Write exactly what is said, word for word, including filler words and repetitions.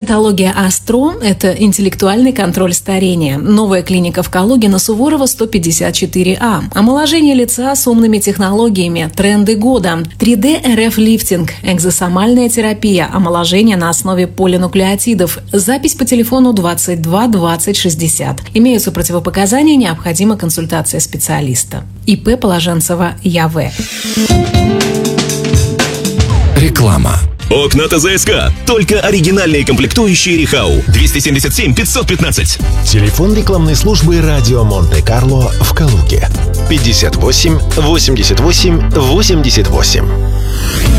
Стоматология Астро – это интеллектуальный контроль старения. Новая клиника в Калуге на Суворова сто пятьдесят четыре А. Омоложение лица с умными технологиями. Тренды года. три дэ эр эф-лифтинг. Экзосомальная терапия. Омоложение на основе полинуклеотидов. Запись по телефону двадцать два двадцать шестьдесят. Имеются противопоказания, необходима консультация специалиста. И пэ Положенцева Я В. Реклама. Окна ТЗСК. Только оригинальные комплектующие Рихау. двести семьдесят семь пятьсот пятнадцать. Телефон рекламной службы «Радио Монте-Карло» в Калуге. пятьдесят восемь восемьдесят восемь восемьдесят восемь.